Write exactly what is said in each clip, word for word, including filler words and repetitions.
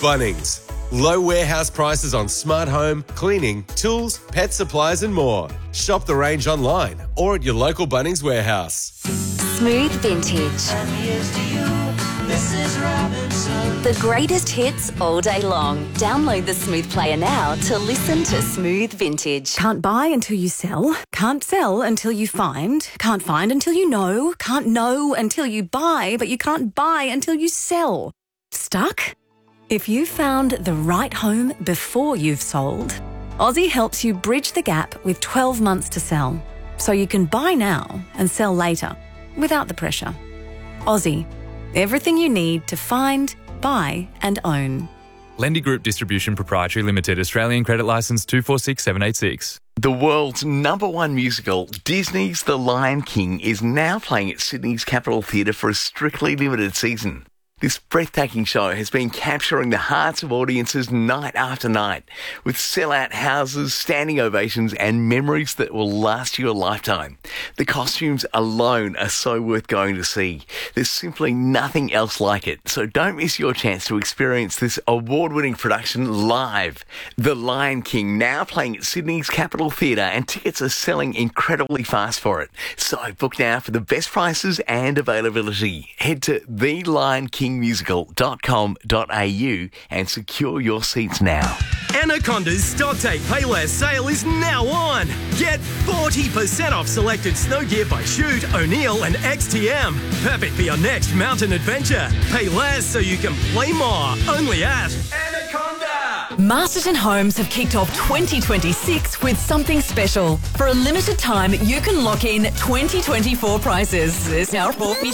Bunnings. Low warehouse prices on smart home, cleaning, tools, pet supplies and more. Shop the range online or at your local Bunnings warehouse. Smooth Vintage. And here's to you, Missus Robinson. The greatest hits all day long. Download the Smooth Player now to listen to Smooth Vintage. Can't buy until you sell. Can't sell until you find. Can't find until you know. Can't know until you buy, but you can't buy until you sell. Stuck? If you found the right home before you've sold, Aussie helps you bridge the gap with twelve months to sell, so you can buy now and sell later, without the pressure. Aussie, everything you need to find, buy and own. Lendy Group Distribution Proprietary Limited, Australian Credit Licence two four six seven eight six. The world's number one musical, Disney's The Lion King, is now playing at Sydney's Capitol Theatre for a strictly limited season. This breathtaking show has been capturing the hearts of audiences night after night, with sellout houses, standing ovations and memories that will last you a lifetime. The costumes alone are so worth going to see. There's simply nothing else like it, so don't miss your chance to experience this award-winning production live. The Lion King, now playing at Sydney's Capitol Theatre, and tickets are selling incredibly fast for it. So book now for the best prices and availability. Head to the lion king musical dot com dot a u and secure your seats now. Anaconda's Stock Take Pay Less sale is now on. Get forty percent off selected snow gear by Shoot, O'Neill and X T M. Perfect for your next mountain adventure. Pay less so you can play more. Only at Anaconda. Masterton Homes have kicked off twenty twenty-six with something special. For a limited time, you can lock in twenty twenty-four prices. There's now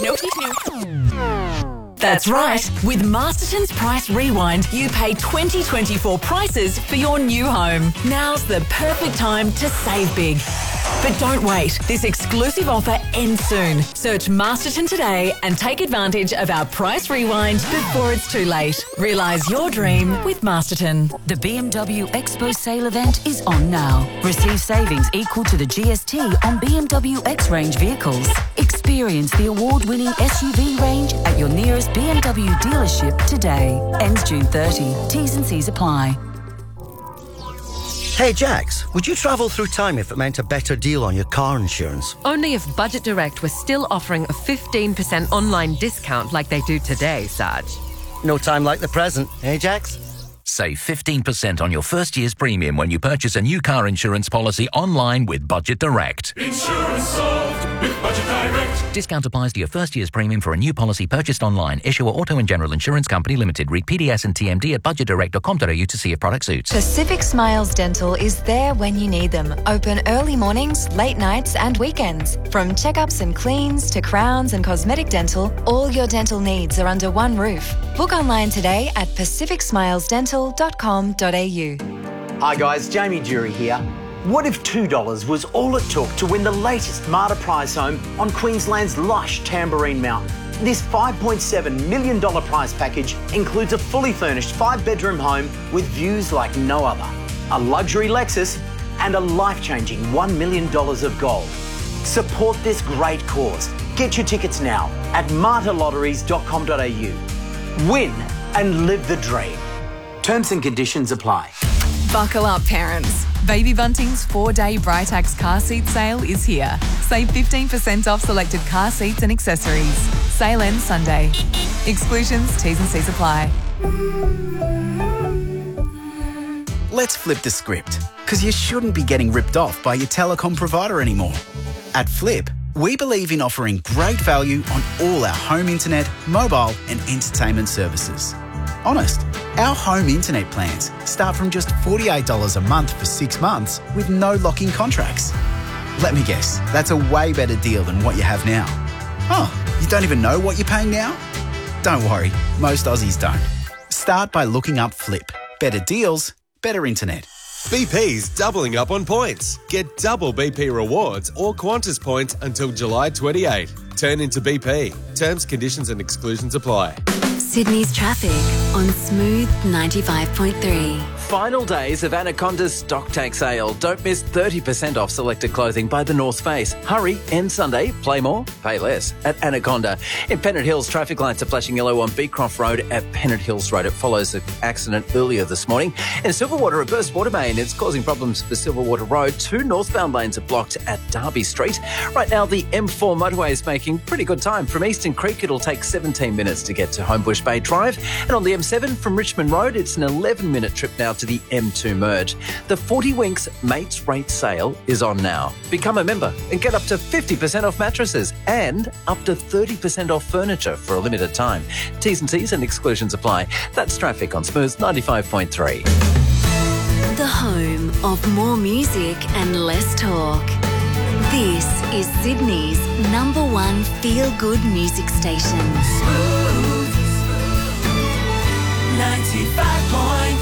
That's right. With Masterton's Price Rewind, you pay twenty twenty-four prices for your new home. Now's the perfect time to save big. But don't wait. This exclusive offer ends soon. Search Masterton today and take advantage of our Price Rewind before it's too late. Realise your dream with Masterton. The B M W Expo sale event is on now. Receive savings equal to the G S T on B M W X-Range vehicles. Experience the award-winning S U V range at your nearest B M W dealership today. Ends June thirtieth. T's and C's apply. Hey Jax, would you travel through time if it meant a better deal on your car insurance? Only if Budget Direct was still offering a fifteen percent online discount like they do today, Sarge. No time like the present, eh Jax? Save fifteen percent on your first year's premium when you purchase a new car insurance policy online with Budget Direct. Insurance solved with Budget Direct. Discount applies to your first year's premium for a new policy purchased online. Issuer Auto and General Insurance Company Limited. Read P D S and T M D at budget direct dot com dot a u to see if product suits. Pacific Smiles Dental is there when you need them. Open early mornings, late nights and weekends. From checkups and cleans to crowns and cosmetic dental, all your dental needs are under one roof. Book online today at pacific smiles dental dot com dot a u. Hi guys, Jamie Jury here. What if two dollars was all it took to win the latest Marta prize home on Queensland's lush Tamborine Mountain? This five point seven million dollars prize package includes a fully furnished five-bedroom home with views like no other, a luxury Lexus and a life-changing one million dollars of gold. Support this great cause. Get your tickets now at marta lotteries dot com dot a u. Win and live the dream. Terms and conditions apply. Buckle up, parents. Baby Bunting's four-day Britax car seat sale is here. Save fifteen percent off selected car seats and accessories. Sale ends Sunday. Exclusions, T's and C's apply. Let's flip the script, because you shouldn't be getting ripped off by your telecom provider anymore. At Flip, we believe in offering great value on all our home internet, mobile and entertainment services. Honest, our home internet plans start from just forty-eight dollars a month for six months with no lock-in contracts. Let me guess, that's a way better deal than what you have now. Oh, you don't even know what you're paying now? Don't worry, most Aussies don't. Start by looking up Flip. Better deals, better internet. B P's doubling up on points. Get double B P rewards or Qantas points until July twenty-eighth. Turn into B P. Terms, conditions and exclusions apply. Sydney's traffic on Smooth ninety-five point three. final days of Anaconda's stock take sale. Don't miss thirty percent off selected clothing by The North Face. Hurry, end Sunday. Play more, pay less at Anaconda. In Pennant Hills, traffic lights are flashing yellow on Beecroft Road at Pennant Hills Road. It follows an accident earlier this morning. In Silverwater, a burst water main. It's causing problems for Silverwater Road. Two northbound lanes are blocked at Derby Street. Right now, the M four motorway is making pretty good time. From Eastern Creek, it'll take seventeen minutes to get to Homebush Bay Drive. And on the M seven from Richmond Road, it's an eleven minute trip now to the M two merge. The forty Winks Mates Rate Sale is on now. Become a member and get up to fifty percent off mattresses and up to thirty percent off furniture for a limited time. T's and C's and exclusions apply. That's traffic on Smooth ninety-five point three. The home of more music and less talk. This is Sydney's number one feel-good music station. Smooth ninety-five point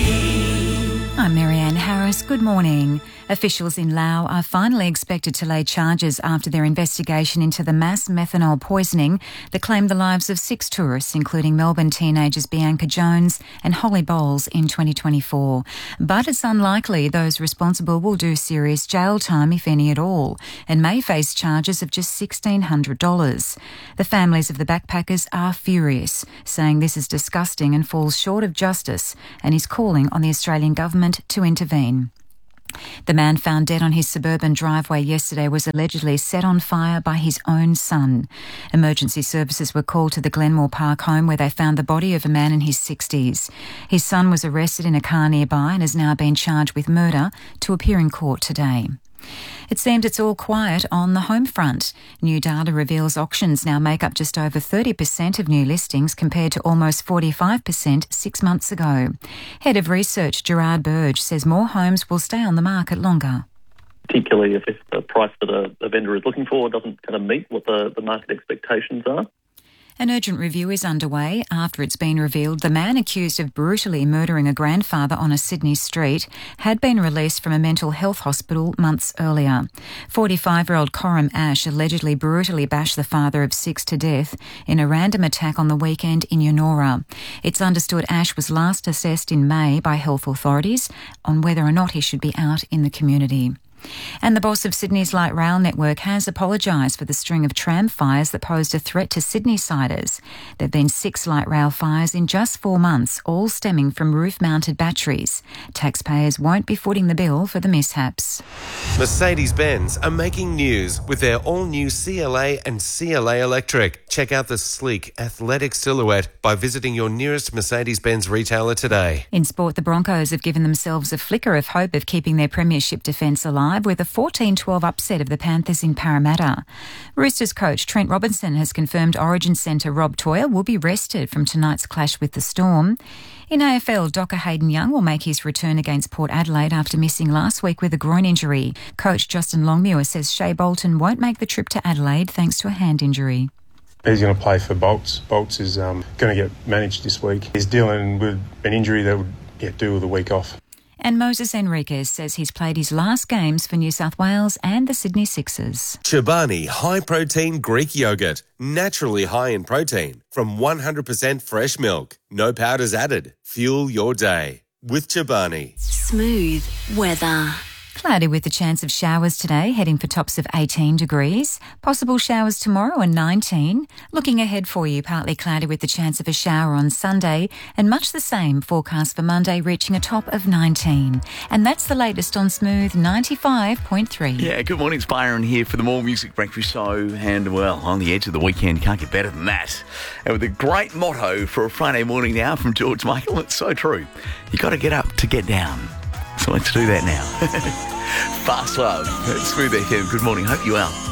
three. I'm Marianne Harris. Good morning. Officials in Laos are finally expected to lay charges after their investigation into the mass methanol poisoning that claimed the lives of six tourists, including Melbourne teenagers Bianca Jones and Holly Bowles in twenty twenty-four. But it's unlikely those responsible will do serious jail time, if any at all, and may face charges of just sixteen hundred dollars. The families of the backpackers are furious, saying this is disgusting and falls short of justice, and is calling on the Australian government to intervene. The man found dead on his suburban driveway yesterday was allegedly set on fire by his own son. Emergency services were called to the Glenmore Park home where they found the body of a man in his sixties. His son was arrested in a car nearby and has now been charged with murder to appear in court today. It seems it's all quiet on the home front. New data reveals auctions now make up just over thirty percent of new listings compared to almost forty-five percent six months ago. Head of Research Gerard Burge says more homes will stay on the market longer. Particularly if, if the price that a, a vendor is looking for doesn't kind of meet what the, the market expectations are. An urgent review is underway after it's been revealed the man accused of brutally murdering a grandfather on a Sydney street had been released from a mental health hospital months earlier. forty-five-year-old Coram Ash allegedly brutally bashed the father of six to death in a random attack on the weekend in Yonora. It's understood Ash was last assessed in May by health authorities on whether or not he should be out in the community. And the boss of Sydney's light rail network has apologised for the string of tram fires that posed a threat to Sydney-siders. There have been six light rail fires in just four months, all stemming from roof-mounted batteries. Taxpayers won't be footing the bill for the mishaps. Mercedes-Benz are making news with their all-new C L A and C L A Electric. Check out the sleek, athletic silhouette by visiting your nearest Mercedes-Benz retailer today. In sport, the Broncos have given themselves a flicker of hope of keeping their premiership defence alive with a fourteen twelve upset of the Panthers in Parramatta. Roosters coach Trent Robinson has confirmed Origin centre Rob Toyle will be rested from tonight's clash with the Storm. In A F L, Docker Hayden Young will make his return against Port Adelaide after missing last week with a groin injury. Coach Justin Longmuir says Shea Bolton won't make the trip to Adelaide thanks to a hand injury. He's going to play for Bolts. Bolts is um, going to get managed this week. He's dealing with an injury that would yeah, do with a week off. And Moses Enriquez says he's played his last games for New South Wales and the Sydney Sixers. Chobani high-protein Greek yogurt, naturally high in protein, from one hundred percent fresh milk. No powders added. Fuel your day with Chobani. Smooth weather. Cloudy with the chance of showers today, heading for tops of eighteen degrees. Possible showers tomorrow and nineteen. Looking ahead for you, partly cloudy with the chance of a shower on Sunday, and much the same forecast for Monday, reaching a top of nineteen. And that's the latest on Smooth ninety-five point three. Yeah, good morning, it's Byron here for the More Music Breakfast Show. And, well, on the edge of the weekend, can't get better than that. And with a great motto for a Friday morning now from George Michael, it's so true. You got to get up to get down. So let's do that now. Fast Love, Smooth F M. Good morning. Hope you're well.